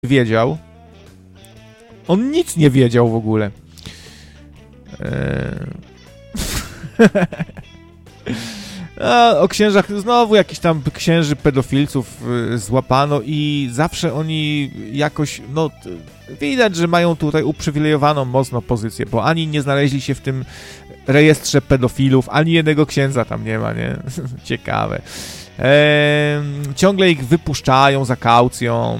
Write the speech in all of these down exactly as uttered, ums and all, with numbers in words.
wiedział. On nic nie wiedział w ogóle. Eee... A, o księżach, znowu jakiś tam księży pedofilców y, złapano i zawsze oni jakoś, no widać, że mają tutaj uprzywilejowaną mocno pozycję, bo ani nie znaleźli się w tym rejestrze pedofilów, ani jednego księdza tam nie ma, nie? Ciekawe. E, ciągle ich wypuszczają za kaucją.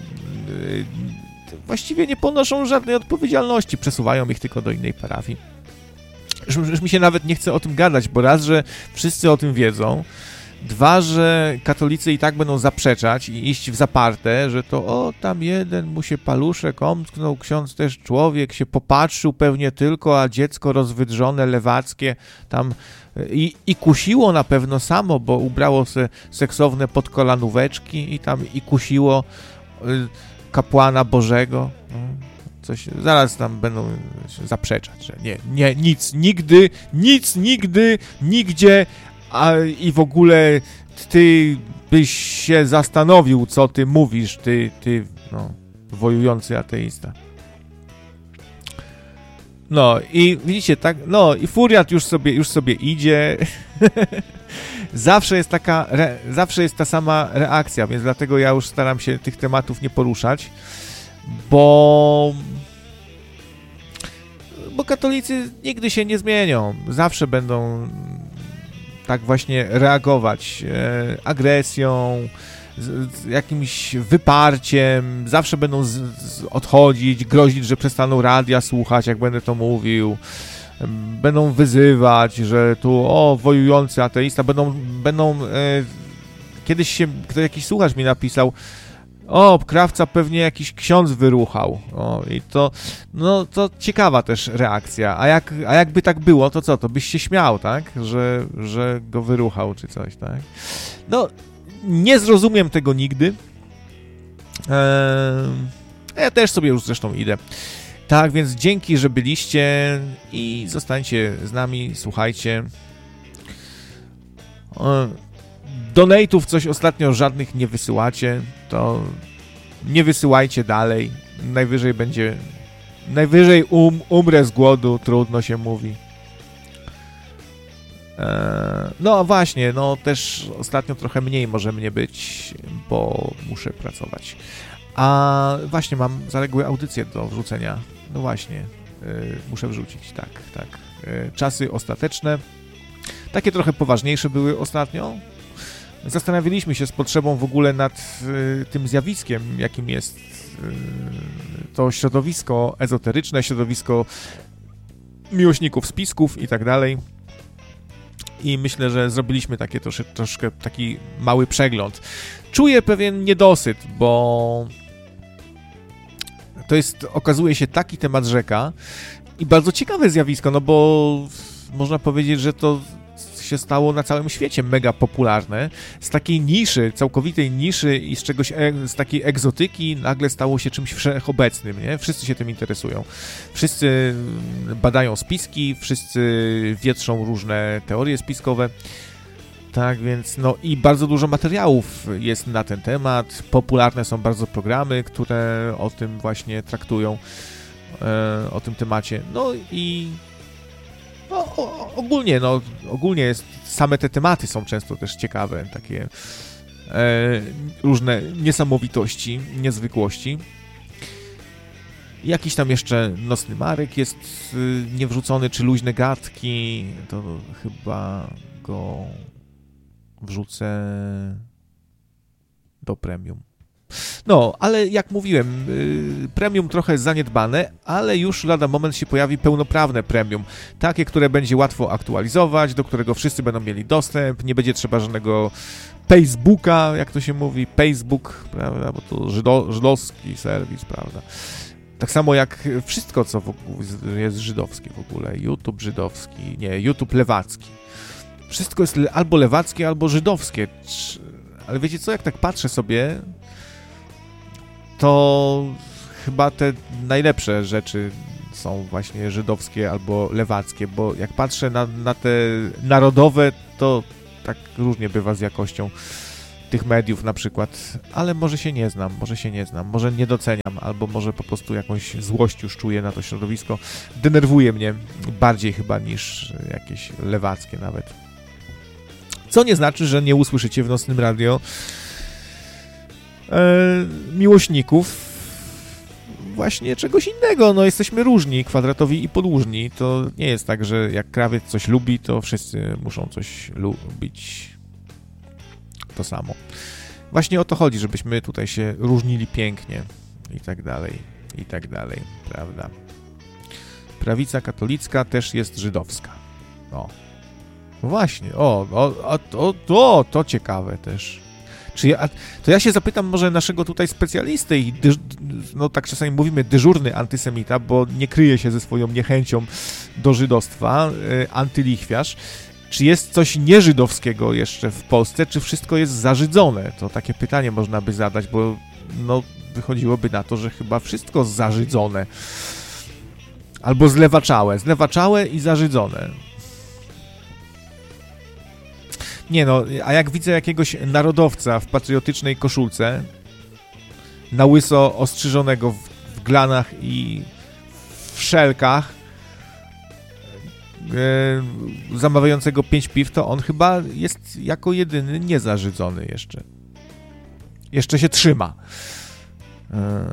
E, właściwie nie ponoszą żadnej odpowiedzialności, przesuwają ich tylko do innej parafii. Już, już mi się nawet nie chce o tym gadać, bo raz, że wszyscy o tym wiedzą, dwa, że katolicy i tak będą zaprzeczać i iść w zaparte, że to o, tam jeden mu się paluszek omknął, ksiądz też człowiek, się popatrzył pewnie tylko, a dziecko rozwydrzone, lewackie tam i, i kusiło na pewno samo, bo ubrało se seksowne podkolanóweczki i tam i kusiło y, kapłana Bożego. No. Coś, zaraz tam będą się zaprzeczać, że nie, nie, nic, nigdy, nic, nigdy, nigdzie, a i w ogóle ty byś się zastanowił, co ty mówisz, ty, ty, no, wojujący ateista. No i widzicie, tak, no i furiat już sobie, już sobie idzie. Zawsze jest taka, re, zawsze jest ta sama reakcja, więc dlatego ja już staram się tych tematów nie poruszać. Bo, bo katolicy nigdy się nie zmienią. Zawsze będą tak właśnie reagować e, agresją, z, z jakimś wyparciem. Zawsze będą z, z odchodzić, grozić, że przestaną radia słuchać, jak będę to mówił. Będą wyzywać, że tu o, wojujący ateista. Będą, będą e, kiedyś się, jakiś słuchacz mi napisał, o, krawca pewnie jakiś ksiądz wyruchał. O, i to, no, to ciekawa też reakcja. A, jak, a jakby tak było, to co? To byś się śmiał, tak? Że, że go wyruchał, czy coś, tak? No, nie zrozumiem tego nigdy. Eee, ja też sobie już zresztą idę. Tak, więc dzięki, że byliście i zostańcie z nami, słuchajcie. Eee, Donate'ów coś ostatnio żadnych nie wysyłacie, to nie wysyłajcie dalej. Najwyżej będzie... Najwyżej um, umrę z głodu, trudno się mówi. Eee, no właśnie, no też ostatnio trochę mniej może mnie być, bo muszę pracować. A właśnie mam zaległe audycje do wrzucenia. No właśnie, yy, muszę wrzucić, tak, tak. Yy, czasy ostateczne. Takie trochę poważniejsze były ostatnio. Zastanawialiśmy się z potrzebą w ogóle nad y, tym zjawiskiem, jakim jest y, to środowisko ezoteryczne, środowisko miłośników spisków i tak dalej. I myślę, że zrobiliśmy takie trosze, troszkę taki mały przegląd. Czuję pewien niedosyt, bo to jest, okazuje się, taki temat rzeka i bardzo ciekawe zjawisko, no bo można powiedzieć, że to się stało na całym świecie mega popularne. Z takiej niszy, całkowitej niszy i z czegoś, e, z takiej egzotyki nagle stało się czymś wszechobecnym, nie? Wszyscy się tym interesują. Wszyscy badają spiski, wszyscy wietrzą różne teorie spiskowe. Tak więc, no i bardzo dużo materiałów jest na ten temat. Popularne są bardzo programy, które o tym właśnie traktują, e, o tym temacie. No i No, o, ogólnie, no, ogólnie jest, same te tematy są często też ciekawe, takie e, różne niesamowitości, niezwykłości. Jakiś tam jeszcze Nocny Marek jest y, niewrzucony, czy Luźne Gadki, to chyba go wrzucę do premium. No, ale jak mówiłem, yy, premium trochę zaniedbane, ale już lada moment się pojawi pełnoprawne premium. Takie, które będzie łatwo aktualizować, do którego wszyscy będą mieli dostęp, nie będzie trzeba żadnego Facebooka, jak to się mówi, Facebook, prawda, bo to żydo, żydowski serwis, prawda. Tak samo jak wszystko, co wokół jest żydowskie w ogóle. YouTube żydowski, nie, YouTube lewacki. Wszystko jest albo lewackie, albo żydowskie. Ale wiecie co, jak tak patrzę sobie, to chyba te najlepsze rzeczy są właśnie żydowskie albo lewackie, bo jak patrzę na, na te narodowe, to tak różnie bywa z jakością. tych mediów na przykład, ale może się nie znam, może się nie znam, może nie doceniam, albo może po prostu jakąś złość już czuję na to środowisko. Denerwuje mnie bardziej chyba niż jakieś lewackie nawet. Co nie znaczy, że nie usłyszycie w Nocnym Radio e, miłośników właśnie czegoś innego. No jesteśmy różni, kwadratowi i podłużni. To nie jest tak, że jak krawiec coś lubi, to wszyscy muszą coś lubić to samo. Właśnie o to chodzi, żebyśmy tutaj się różnili pięknie i tak dalej, i tak dalej, prawda? Prawica katolicka też jest żydowska. O. Właśnie, o, o, o, o, o to ciekawe też. Czy ja, to ja się zapytam może naszego tutaj specjalisty i dyż, no tak czasami mówimy dyżurny antysemita, bo nie kryje się ze swoją niechęcią do żydostwa, y, antylichwiarz. Czy jest coś nieżydowskiego jeszcze w Polsce, czy wszystko jest zażydzone? To takie pytanie można by zadać, bo no wychodziłoby na to, że chyba wszystko zażydzone. Albo zlewaczałe. Zlewaczałe i zażydzone. Nie no, a jak widzę jakiegoś narodowca w patriotycznej koszulce, na łyso ostrzyżonego w, w glanach i w szelkach, e, zamawiającego pięć piw, to on chyba jest jako jedyny niezażydzony jeszcze. Jeszcze się trzyma. E,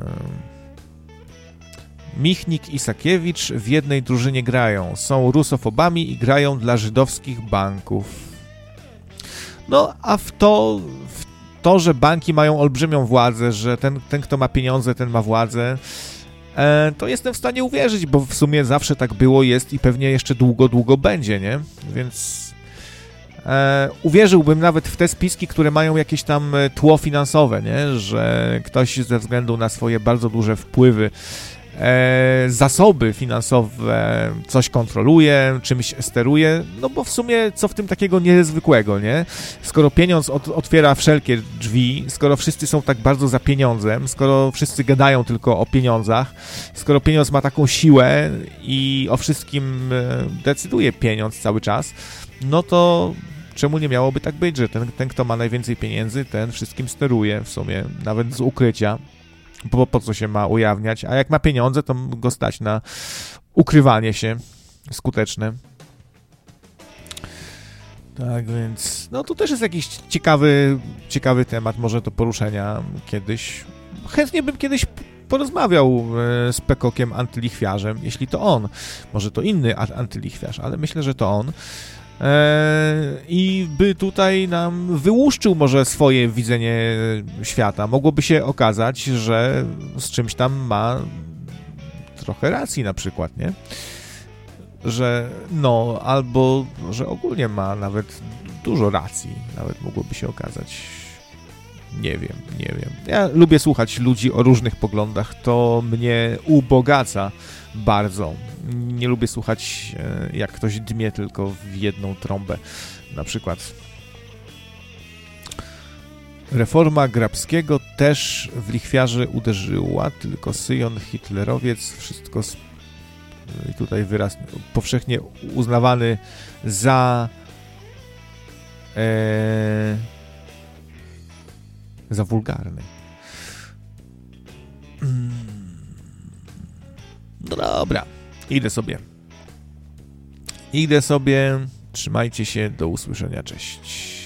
Michnik i Sakiewicz w jednej drużynie grają. Są rusofobami i grają dla żydowskich banków. No, a w to, w to, że banki mają olbrzymią władzę, że ten, ten kto ma pieniądze, ten ma władzę, e, to jestem w stanie uwierzyć, bo w sumie zawsze tak było, jest i pewnie jeszcze długo, długo będzie, nie? Więc e, uwierzyłbym nawet w te spiski, które mają jakieś tam tło finansowe, nie? Że ktoś ze względu na swoje bardzo duże wpływy, E, zasoby finansowe coś kontroluje, czymś steruje, no bo w sumie co w tym takiego niezwykłego, nie? Skoro pieniądz od, otwiera wszelkie drzwi, skoro wszyscy są tak bardzo za pieniądzem, skoro wszyscy gadają tylko o pieniądzach, skoro pieniądz ma taką siłę i o wszystkim decyduje pieniądz cały czas, no to czemu nie miałoby tak być, że ten, ten kto ma najwięcej pieniędzy, ten wszystkim steruje w sumie, nawet z ukrycia. Po, po co się ma ujawniać, a jak ma pieniądze, to go stać na ukrywanie się skuteczne. Tak więc, no tu też jest jakiś ciekawy, ciekawy temat, może do poruszenia kiedyś. Chętnie bym kiedyś porozmawiał z Pekokiem antylichwiarzem, jeśli to on. Może to inny antylichwiarz, ale myślę, że to on. I by tutaj nam wyłuszczył może swoje widzenie świata. Mogłoby się okazać, że z czymś tam ma trochę racji na przykład, nie? Że no, albo że ogólnie ma nawet dużo racji, nawet mogłoby się okazać. Nie wiem, nie wiem. Ja lubię słuchać ludzi o różnych poglądach, to mnie ubogaca bardzo. Nie lubię słuchać, jak ktoś dmie tylko w jedną trąbę. Na przykład reforma Grabskiego też w lichwiarzy uderzyła, tylko Syjon hitlerowiec, wszystko sp- i tutaj wyraz powszechnie uznawany za e, za wulgarny. No dobra. Idę sobie. Idę sobie. Trzymajcie się. Do usłyszenia. Cześć.